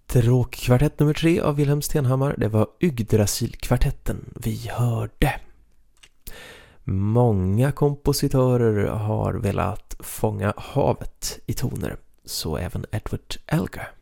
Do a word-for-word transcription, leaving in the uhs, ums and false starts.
Stråkkvartett nummer tre av Wilhelm Stenhammar. Det var Yggdrasil-kvartetten vi hörde. Många kompositörer har velat fånga havet i toner, så även Edward Elgar.